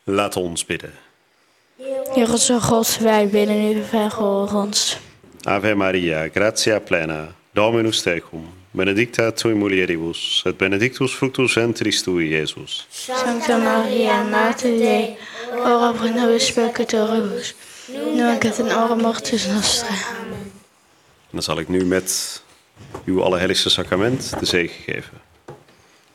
Laat ons bidden. Heer onze God, wij bidden u, verhoor ons. Ave Maria, gratia plena, Dominus tecum, benedicta tui mulieribus, et benedictus fructus ventris tui, Iesus. Sancta Maria, Mater Dei, ora pro nobis peccatoribus, nunc et in hora mortis nostra. En dan zal ik nu met uw allerheiligste sacrament de zegen geven.